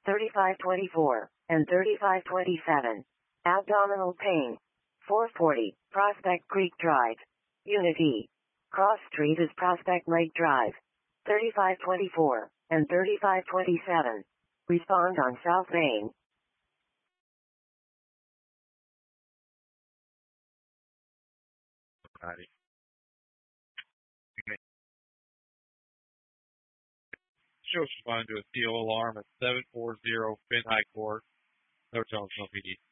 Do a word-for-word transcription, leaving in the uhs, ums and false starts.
thirty-five twenty-four, and thirty-five twenty-seven. Abdominal pain. four forty, Prospect Creek Drive. Unit E. Cross Street is Prospect Lake Drive. thirty-five twenty-four, and thirty-five twenty-seven. Respond on South Main. Alrighty. Okay. Show responding to a C O alarm at seven forty Finn High Court, Hotel P D.